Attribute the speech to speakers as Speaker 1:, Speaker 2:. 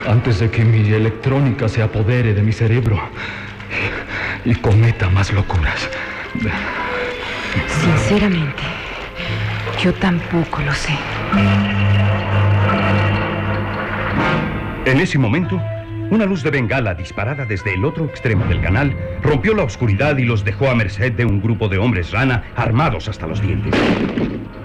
Speaker 1: Antes de que mi electrónica se apodere de mi cerebro y cometa más locuras.
Speaker 2: Sinceramente, yo tampoco lo sé.
Speaker 3: En ese momento, una luz de bengala disparada desde el otro extremo del canal rompió la oscuridad y los dejó a merced de un grupo de hombres rana armados hasta los dientes.